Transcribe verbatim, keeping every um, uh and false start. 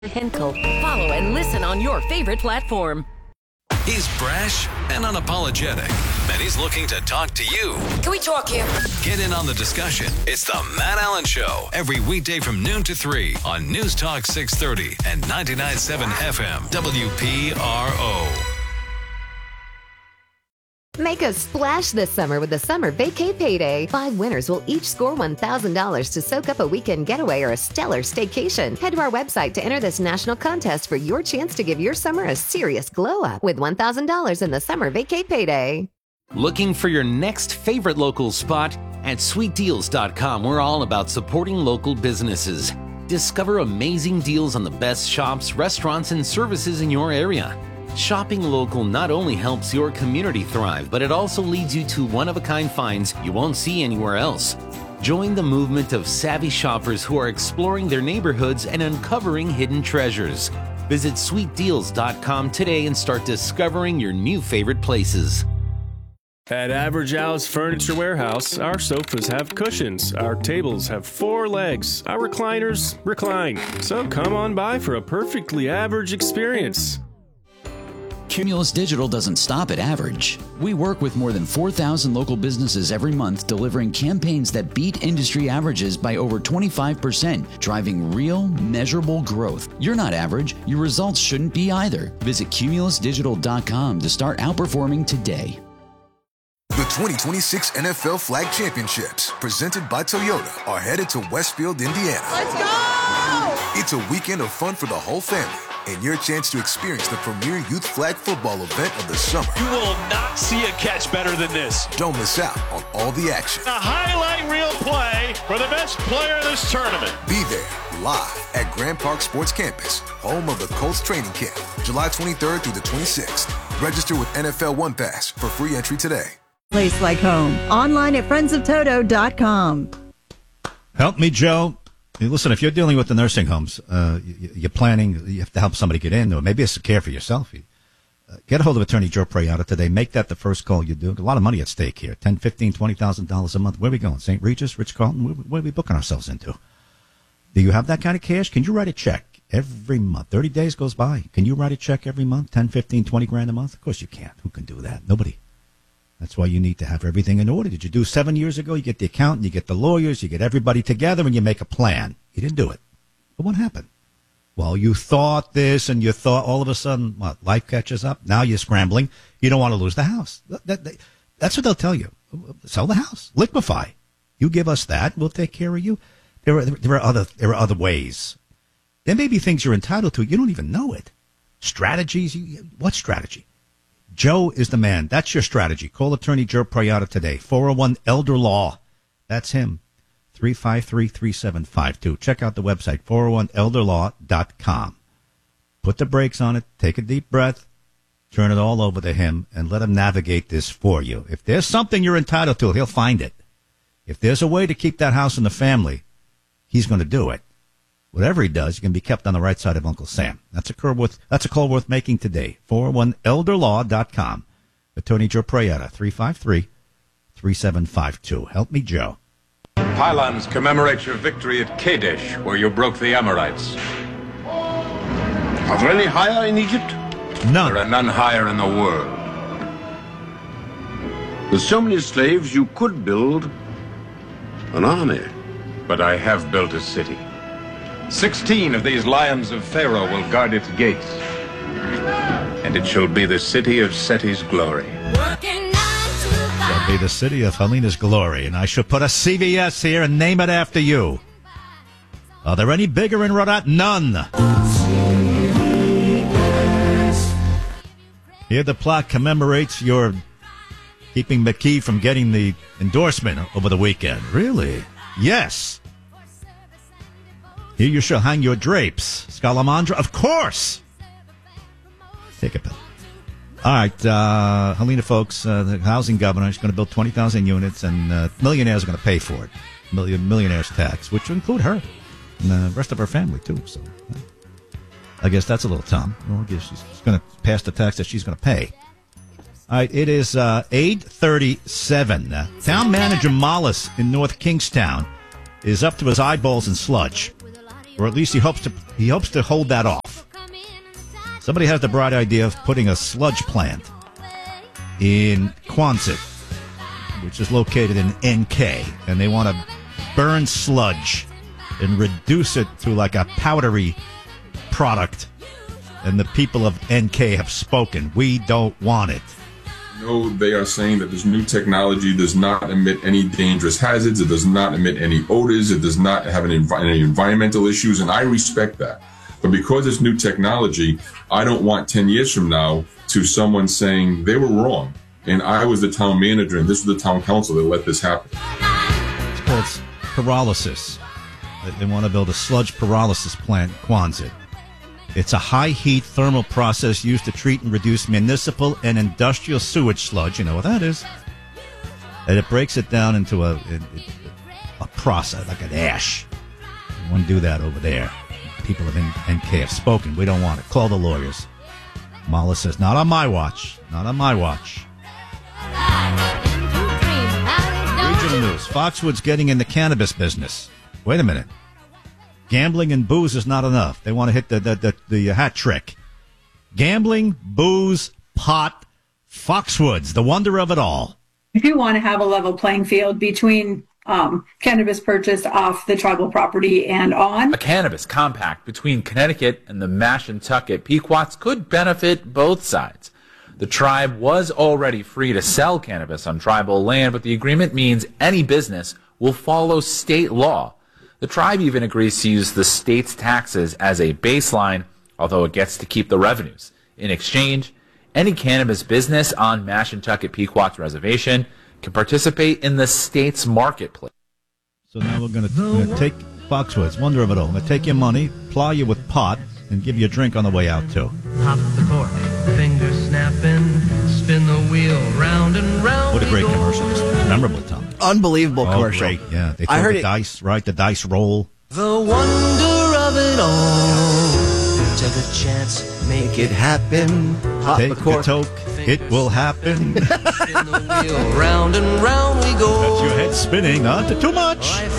Henkel. Follow and listen on your favorite platform. He's brash and unapologetic, and he's looking to talk to you. Can we talk here? Get in on the discussion. It's the Matt Allen Show, every weekday from noon to three on News Talk six thirty and ninety-nine point seven F M W P R O. Make a splash this summer with the Summer Vacay Payday. Five winners will each score one thousand dollars to soak up a weekend getaway or a stellar staycation. Head to our website to enter this national contest for your chance to give your summer a serious glow up with one thousand dollars in the Summer Vacay Payday. Looking for your next favorite local spot? At sweet deals dot com, we're all about supporting local businesses. Discover amazing deals on the best shops, restaurants, and services in your area. Shopping local not only helps your community thrive, but it also leads you to one-of-a-kind finds you won't see anywhere else. Join the movement of savvy shoppers who are exploring their neighborhoods and uncovering hidden treasures. Visit sweet deals dot com today and start discovering your new favorite places. At Average Al's Furniture Warehouse, our sofas have cushions, our tables have four legs, our recliners recline. So come on by for a perfectly average experience. Cumulus Digital doesn't stop at average. We work with more than four thousand local businesses every month, delivering campaigns that beat industry averages by over twenty-five percent, driving real, measurable growth. You're not average. Your results shouldn't be either. Visit cumulus digital dot com to start outperforming today. The twenty twenty-six N F L Flag Championships, presented by Toyota, are headed to Westfield, Indiana. Let's go! It's a weekend of fun for the whole family, and your chance to experience the premier youth flag football event of the summer. You will not see a catch better than this. Don't miss out on all the action. A highlight reel play for the best player in this tournament. Be there, live at Grand Park Sports Campus, home of the Colts training camp, July twenty-third through the twenty-sixth. Register with N F L One Pass for free entry today. Place like home. Online at friends of toto dot com. Help me, Joe. Listen, if you're dealing with the nursing homes, uh, you're planning, you have to help somebody get in, or maybe it's to care for yourself. Uh, get a hold of Attorney Joe Prayata today. Make that the first call you do. A lot of money at stake here. ten, fifteen, twenty thousand dollars a month. Where are we going? Saint Regis, Ritz-Carlton? Where, where are we booking ourselves into? Do you have that kind of cash? Can you write a check every month? thirty days goes by. Can you write a check every month? ten, fifteen, twenty grand a month? Of course you can't. Who can do that? Nobody. That's why you need to have everything in order. Did you do seven years ago? You get the accountant, you get the lawyers, you get everybody together, and you make a plan. You didn't do it. But what happened? Well, you thought this, and you thought all of a sudden, what, life catches up? Now you're scrambling. You don't want to lose the house. That, that, that's what they'll tell you. Sell the house. Liquefy. You give us that, we'll take care of you. There are, there are other, there are other ways. There may be things you're entitled to. You don't even know it. Strategies. You, what strategy? Joe is the man. That's your strategy. Call Attorney Joe Prayata today. four oh one Elder Law. That's him. three five three, three seven five two. Check out the website, four oh one elder law dot com. Put the brakes on it. Take a deep breath. Turn it all over to him and let him navigate this for you. If there's something you're entitled to, he'll find it. If there's a way to keep that house in the family, he's going to do it. Whatever he does, he can be kept on the right side of Uncle Sam. That's a call worth, that's a call worth making today. four oh one elder law dot com. Attorney Joe Prayata, three five three, three seven five two. Help me, Joe. Pylons commemorate your victory at Kadesh, where you broke the Amorites. Are there any higher in Egypt? None. There are none higher in the world. With so many slaves, you could build an army. But I have built a city. Sixteen of these lions of Pharaoh will guard its gates. And it shall be the city of Seti's glory. Shall be the city of Helena's glory. And I shall put a C V S here and name it after you. Are there any bigger in Rhode Island? None. Here the plaque commemorates your keeping McKee from getting the endorsement over the weekend. Really? Yes. Here you shall hang your drapes. Scalamandra, of course. Take a pill. All right, uh, Helena, folks, uh, the housing governor is going to build twenty thousand units, and uh, millionaires are going to pay for it. Million, millionaires tax, which will include her and the rest of her family, too. So uh, I guess that's a little Tom. Well, I guess she's going to pass the tax that she's going to pay. All right, it is uh, eight thirty-seven. Uh, Town manager Mollis in North Kingstown is up to his eyeballs in sludge. or at least he hopes to he hopes to hold that off. Somebody has the bright idea of putting a sludge plant in Quonset, which is located in N K, and they want to burn sludge and reduce it to like a powdery product. And the people of N K have spoken. We don't want it. No, they are saying that this new technology does not emit any dangerous hazards. It does not emit any odors. It does not have any, env- any environmental issues, and I respect that. But because it's new technology, I don't want ten years from now to someone saying they were wrong. And I was the town manager, and this was the town council that let this happen. It's called pyrolysis. They want to build a sludge pyrolysis plant in Quonset. It's a high-heat thermal process used to treat and reduce municipal and industrial sewage sludge. You know what that is. And it breaks it down into a, a, a process, like an ash. You want to do that over there. People of N K have spoken. We don't want it. Call the lawyers. Mala says, not on my watch. Not on my watch. Regional news. Foxwoods getting in the cannabis business. Wait a minute. Gambling and booze is not enough. They want to hit the, the, the, the hat trick. Gambling, booze, pot, Foxwoods, the wonder of it all. If you want to have a level playing field between um, cannabis purchased off the tribal property and on. A cannabis compact between Connecticut and the Mashantucket Pequots could benefit both sides. The tribe was already free to sell cannabis on tribal land, but the agreement means any business will follow state law. The tribe even agrees to use the state's taxes as a baseline, although it gets to keep the revenues. In exchange, any cannabis business on Mashantucket Pequot's reservation can participate in the state's marketplace. So now we're going to take Foxwoods, wonder of it all. I'm going to take your money, plow you with pot, and give you a drink on the way out, too. Hop the cork, finger snapping, spin the wheel round and round. What a great commercial. It's memorable, Tom. Unbelievable oh, commercial. Great. Yeah, they throw I heard the it. dice, right? The dice roll. The wonder of it all. Take a chance, make it happen. Hop Take the cork. a toke, it will happen. Spin the wheel round and round we go. That's your head spinning onto too much.